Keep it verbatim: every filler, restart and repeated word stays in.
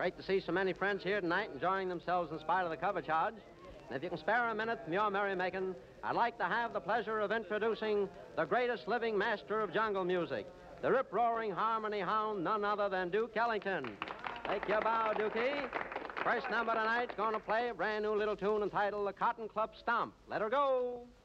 Great to see so many friends here tonight enjoying themselves in spite of the cover charge. And if you can spare a minute from your merrymaking, I'd like to have the pleasure of introducing the greatest living master of jungle music, the rip-roaring harmony hound, none other than Duke Ellington. Take your bow, Dukey. First number tonight's going to play a brand new little tune entitled The Cotton Club Stomp. Let her go.